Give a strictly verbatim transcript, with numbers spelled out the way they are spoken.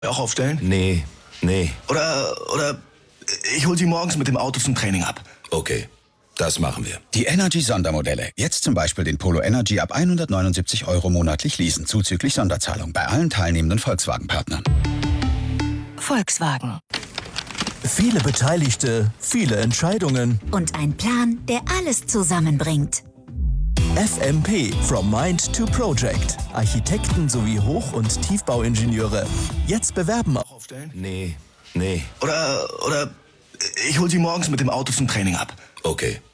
auch aufstellen? Nee, nee. Oder, oder ich hol Sie morgens mit dem Auto zum Training ab. Okay, das machen wir. Die Energy-Sondermodelle. Jetzt zum Beispiel den Polo Energy ab hundertneunundsiebzig Euro monatlich leasen, zuzüglich Sonderzahlung bei allen teilnehmenden Volkswagen-Partnern. Volkswagen. Viele Beteiligte, viele Entscheidungen. Und ein Plan, der alles zusammenbringt. F M P, From Mind to Project. Architekten sowie Hoch- und Tiefbauingenieure. Jetzt bewerben. Auch aufstellen? Nee, nee. Oder, oder ich hol Sie morgens mit dem Auto zum Training ab. Okay,